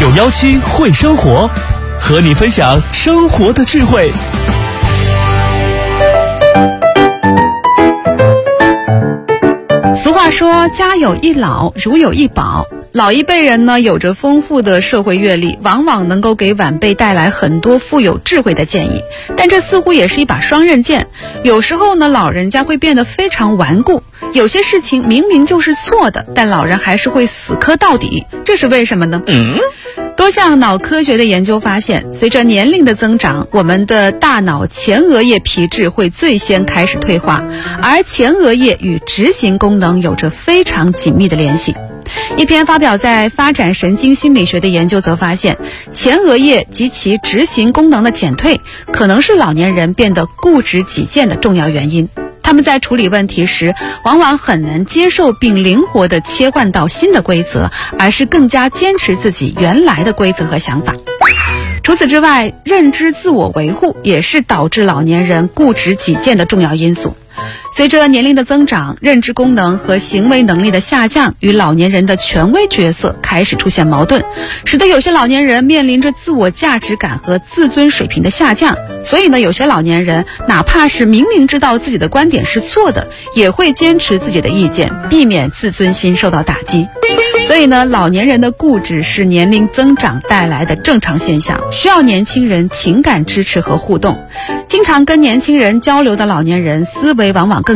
917会生活，和你分享生活的智慧。 俗话说，家有一老，如有一宝。老一辈人呢，有着丰富的社会阅历，往往能够给晚辈带来很多富有智慧的建议。但这似乎也是一把双刃剑。有时候呢，老人家会变得非常顽固，有些事情明明就是错的，但老人还是会死磕到底。这是为什么呢？多项脑科学的研究发现，随着年龄的增长，我们的大脑前额叶皮质会最先开始退化，而前额叶与执行功能有着非常紧密的联系。一篇发表在《发展神经心理学》的研究则发现，前额叶及其执行功能的减退，可能是老年人变得固执己见的重要原因。他们在处理问题时，往往很难接受并灵活地切换到新的规则，而是更加坚持自己原来的规则和想法。除此之外，认知自我维护也是导致老年人固执己见的重要因素。随着年龄的增长，认知功能和行为能力的下降与老年人的权威角色开始出现矛盾，使得有些老年人面临着自我价值感和自尊水平的下降。所以呢，有些老年人哪怕是明明知道自己的观点是错的，也会坚持自己的意见，避免自尊心受到打击。所以呢，老年人的固执是年龄增长带来的正常现象，需要年轻人情感支持和互动。经常跟年轻人交流的老年人，思维往往更